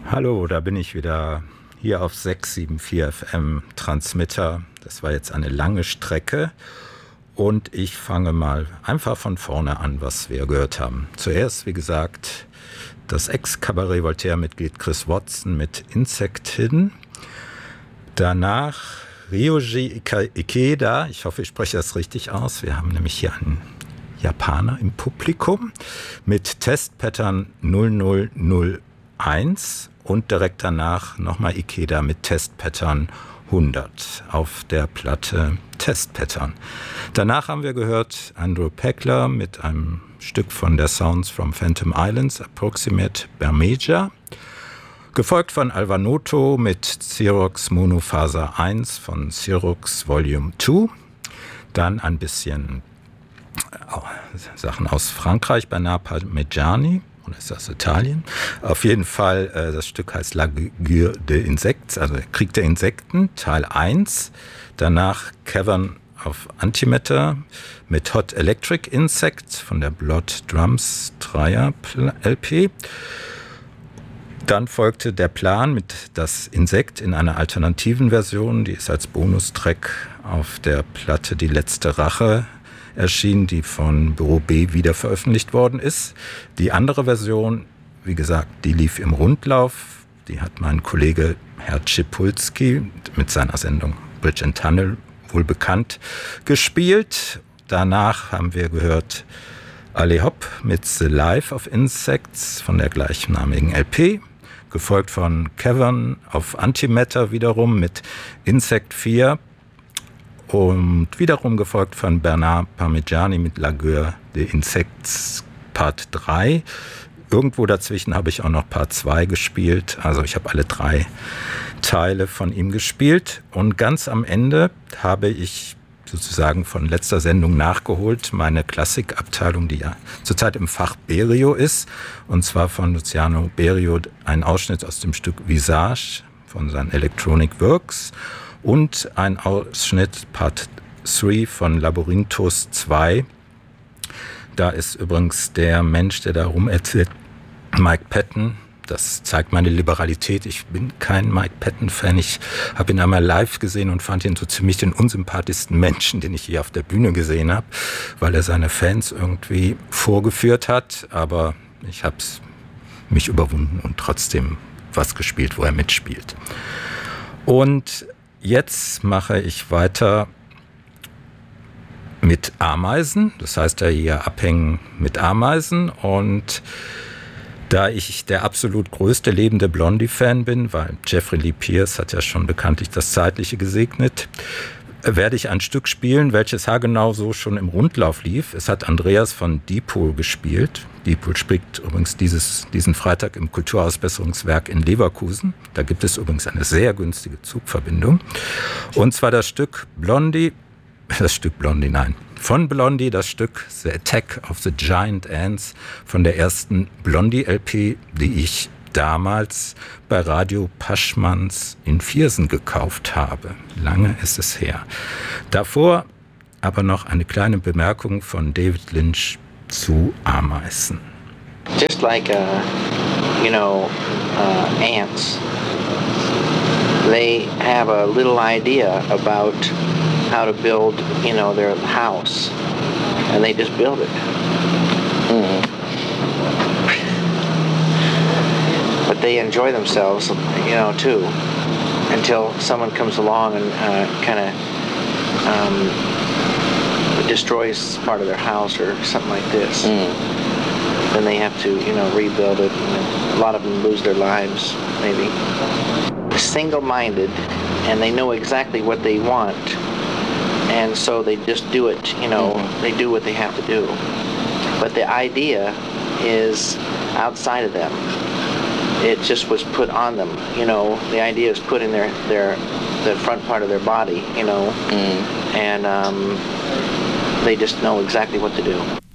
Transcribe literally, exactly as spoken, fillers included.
Hallo, da bin ich wieder hier auf sechs sieben vier F M Transmitter. Das war jetzt eine lange Strecke und ich fange mal einfach von vorne an, was wir gehört haben. Zuerst, wie gesagt, das Ex-Cabaret Voltaire-Mitglied Chris Watson mit Insect Hidden. Danach Ryoji Ikeda, ich hoffe, ich spreche das richtig aus. Wir haben nämlich hier einen Japaner im Publikum mit Test Pattern null null null eins und direkt danach nochmal Ikeda mit Test Pattern hundert auf der Platte Test Pattern. Danach haben wir gehört Andrew Peckler mit einem Stück von der Sounds from Phantom Islands, Approximate Bermeja, gefolgt von Alvanoto mit Xerox Monofaser eins von Xerox Volume zwei, dann ein bisschen Sachen aus Frankreich, Bernard Parmigiani, oder ist das Italien? Auf jeden Fall, äh, das Stück heißt La Guerre des Insectes, also Krieg der Insekten, Teil eins. Danach Cavern of Antimatter mit Hot Electric Insect von der Blood Drums Dreier L P. Dann folgte der Plan mit Das Insekt in einer alternativen Version, die ist als Bonustrack auf der Platte Die letzte Rache erschienen, die von Büro B wieder veröffentlicht worden ist. Die andere Version, wie gesagt, die lief im Rundlauf. Die hat mein Kollege Herr Schipulski mit seiner Sendung Bridge and Tunnel wohl bekannt gespielt. Danach haben wir gehört Ali Hop mit The Life of Insects von der gleichnamigen L P, gefolgt von Cavern of Antimatter wiederum mit Insect vier, und wiederum gefolgt von Bernard Parmigiani mit La Guerre des Insectes Part drei. Irgendwo dazwischen habe ich auch noch Part zwei gespielt. Also ich habe alle drei Teile von ihm gespielt. Und ganz am Ende habe ich sozusagen von letzter Sendung nachgeholt meine Klassikabteilung, die ja zurzeit im Fach Berio ist. Und zwar von Luciano Berio ein Ausschnitt aus dem Stück Visage von seinen Electronic Works. Und ein Ausschnitt Part drei von Labyrinthos zwei. Da ist übrigens der Mensch, der da rum erzählt, Mike Patton. Das zeigt meine Liberalität. Ich bin kein Mike Patton-Fan. Ich habe ihn einmal live gesehen und fand ihn so ziemlich den unsympathischsten Menschen, den ich hier auf der Bühne gesehen habe, weil er seine Fans irgendwie vorgeführt hat. Aber ich habe es mich überwunden und trotzdem was gespielt, wo er mitspielt. Und jetzt mache ich weiter mit Ameisen. Das heißt ja hier Abhängen mit Ameisen. Und da ich der absolut größte lebende Blondie-Fan bin, weil Jeffrey Lee Pierce hat ja schon bekanntlich das Zeitliche gesegnet, werde ich ein Stück spielen, welches haargenau so schon im Rundlauf lief. Es hat Andreas von Dipol gespielt. Dipol spielt übrigens dieses, diesen Freitag im Kulturausbesserungswerk in Leverkusen. Da gibt es übrigens eine sehr günstige Zugverbindung. Und zwar das Stück Blondie, das Stück Blondie, nein, von Blondie das Stück The Attack of the Giant Ants von der ersten Blondie-L P, die ich damals bei Radio Paschmanns in Viersen gekauft habe. Lange ist es her. Davor aber noch eine kleine Bemerkung von David Lynch zu Ameisen. Just like, uh, you know, uh, ants, they have a little idea about how to build, you know, their house, and they just build it. Mm-hmm. But they enjoy themselves, you know, too, until someone comes along and uh, kind of um, destroys part of their house or something like this. Mm. Then they have to, you know, rebuild it. And a lot of them lose their lives, maybe. Single-minded, and they know exactly what they want, and so they just do it, you know, mm-hmm. They do what they have to do. But the idea is outside of them. It just was put on them, you know. The idea is put in their their the front part of their body, you know, mm. and um, they just know exactly what to do.